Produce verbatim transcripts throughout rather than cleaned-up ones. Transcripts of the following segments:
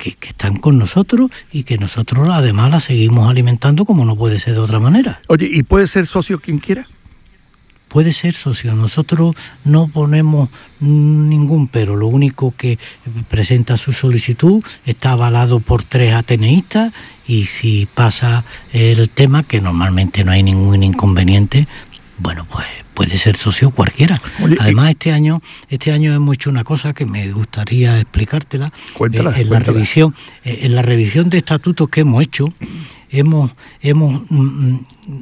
que, que están con nosotros y que nosotros además la seguimos alimentando como no puede ser de otra manera. Oye, ¿y puede ser socio quien quiera? Puede ser socio, nosotros no ponemos ningún pero, lo único que presenta su solicitud está avalado por tres ateneístas y si pasa el tema, que normalmente no hay ningún inconveniente, bueno, pues puede ser socio cualquiera. Oye, Además, este año este año hemos hecho una cosa que me gustaría explicártela. Cuéntala, eh, en cuéntala. la revisión eh, en la revisión de estatutos que hemos hecho, hemos hemos mm,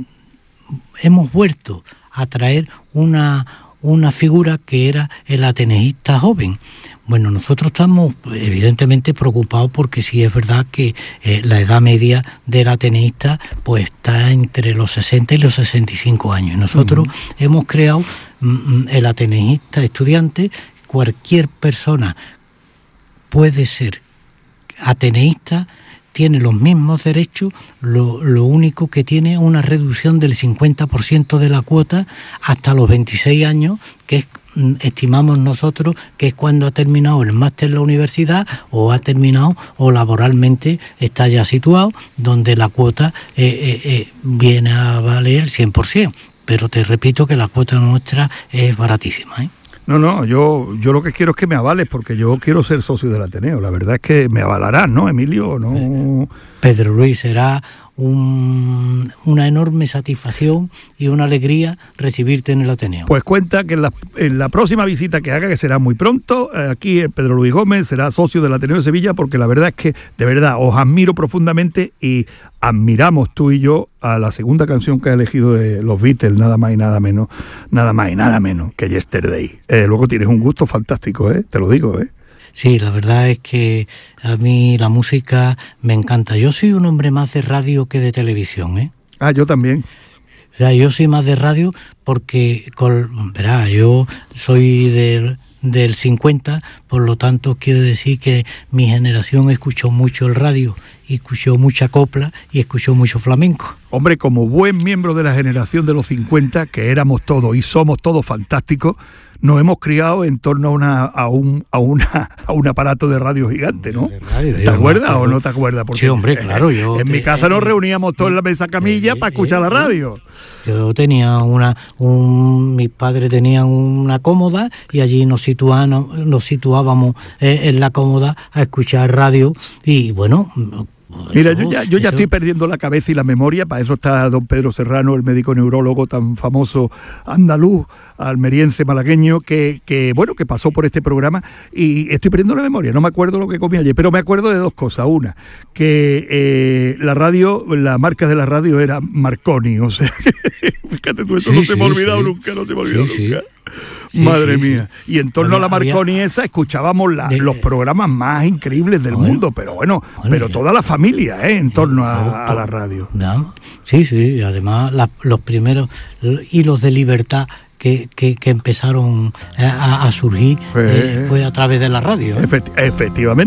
hemos vuelto a traer una, una figura que era el ateneísta joven. Bueno, nosotros estamos evidentemente preocupados porque sí es verdad que eh, la edad media del ateneísta pues está entre los sesenta y los sesenta y cinco años. Nosotros uh-huh. hemos creado mm, el ateneísta estudiante. Cualquier persona puede ser ateneísta, tiene los mismos derechos, lo, lo único que tiene una reducción del cincuenta por ciento de la cuota hasta los veintiséis años, que es, estimamos nosotros que es cuando ha terminado el máster en la universidad o ha terminado o laboralmente está ya situado, donde la cuota eh, eh, eh, viene a valer el cien por ciento. Pero te repito que la cuota nuestra es baratísima, ¿eh? No, no, yo yo lo que quiero es que me avales, porque yo quiero ser socio del Ateneo. La verdad es que me avalarán, ¿no, Emilio? No. Pedro Luis, será un, una enorme satisfacción y una alegría recibirte en el Ateneo. Pues cuenta que en la, en la próxima visita que haga, que será muy pronto, aquí el Pedro Luis Gómez será socio del Ateneo de Sevilla, porque la verdad es que, de verdad, os admiro profundamente y admiramos tú y yo a la segunda canción que ha elegido de los Beatles, nada más y nada menos, nada más y nada menos que Yesterday. Eh, luego tienes un gusto fantástico, ¿eh? Te lo digo, ¿eh? Sí, la verdad es que a mí la música me encanta. Yo soy un hombre más de radio que de televisión, ¿eh? Ah, yo también. O sea, yo soy más de radio porque, con, verá, yo soy del, del cincuenta, por lo tanto quiero decir que mi generación escuchó mucho el radio, y escuchó mucha copla y escuchó mucho flamenco. Hombre, como buen miembro de la generación de los cincuenta, que éramos todos y somos todos fantásticos, nos hemos criado en torno a una a un a una a un aparato de radio gigante, ¿no? Radio, ¿Te acuerdas o no te acuerdas? Porque sí, hombre, claro. Yo en te, mi casa nos reuníamos todos en la mesa camilla eh, para escuchar eh, la radio. Yo tenía una, un, mis padres tenían una cómoda y allí nos situábamos, nos situábamos eh, en la cómoda a escuchar radio y bueno. Mira, yo ya, yo ya estoy perdiendo la cabeza y la memoria, para eso está don Pedro Serrano, el médico neurólogo tan famoso andaluz, almeriense, malagueño, que, que bueno, que pasó por este programa, y estoy perdiendo la memoria, no me acuerdo lo que comí ayer, pero me acuerdo de dos cosas. Una, que eh, la radio, la marca de la radio era Marconi, o sea, fíjate tú, eso sí, no se sí, me ha olvidado sí. nunca, no se me ha olvidado sí, nunca. Sí. Sí, Madre sí, mía. Sí. Y en torno había, a la Marconi había, esa escuchábamos la, de, los programas más increíbles del bueno, mundo, pero bueno, bueno pero ya, toda la familia, ¿eh? En torno a, a la radio. Sí, sí, además la, los primeros hilos de libertad que, que, que empezaron a, a surgir eh, fue a través de la radio. ¿eh? Efect- efectivamente.